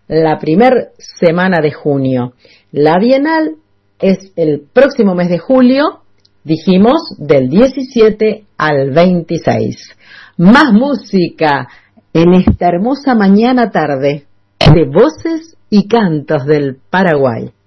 la primer semana de junio. La Bienal es el próximo mes de julio, dijimos, del 17 al 26. Más música en esta hermosa mañana tarde de voces y cantos del Paraguay.